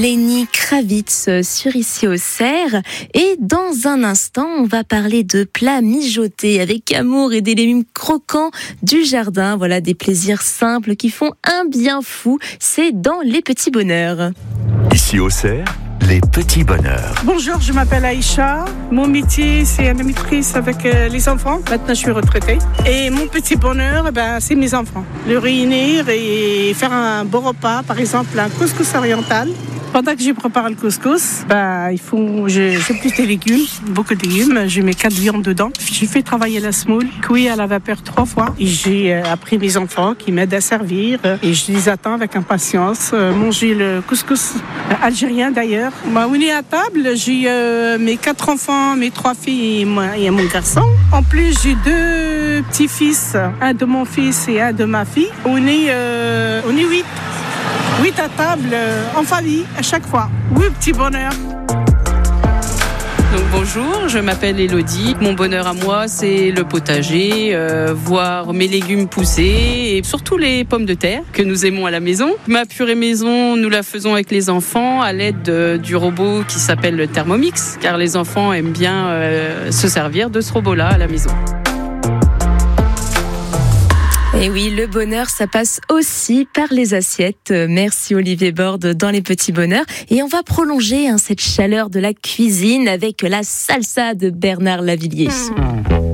Lenny Kravitz sur Ici au Cerf. Et dans un instant, on va parler de plats mijotés avec amour et des légumes croquants du jardin. Voilà des plaisirs simples qui font un bien fou. C'est dans Les Petits Bonheurs. Ici au Cerf, les petits bonheurs. Bonjour, je m'appelle Aïcha. Mon métier, c'est animatrice avec les enfants. Maintenant, je suis retraitée. Et mon petit bonheur, c'est mes enfants. Le réunir et faire un beau repas, par exemple un couscous oriental. Pendant que je prépare le couscous, je fais plus des légumes, beaucoup de légumes. Je mets 4 viandes dedans. Je fais travailler la semoule, cuit à la vapeur 3 fois. Et j'ai appris mes enfants qui m'aident à servir. Et je les attends avec impatience. Manger le couscous algérien d'ailleurs. On est à table. J'ai mes 4 enfants, mes 3 filles et mon garçon. En plus, j'ai 2 petits-fils, un de mon fils et un de ma fille. On est 8. 8 à table, en famille, à chaque fois. Oui, petit bonheur. Donc bonjour, je m'appelle Elodie. Mon bonheur à moi, c'est le potager, voir mes légumes pousser et surtout les pommes de terre que nous aimons à la maison. Ma purée maison, nous la faisons avec les enfants à l'aide du robot qui s'appelle le Thermomix, car les enfants aiment bien se servir de ce robot-là à la maison. Et oui, le bonheur, ça passe aussi par les assiettes. Merci Olivier Borde dans Les Petits Bonheurs. Et on va prolonger cette chaleur de la cuisine avec la salsa de Bernard Lavillier.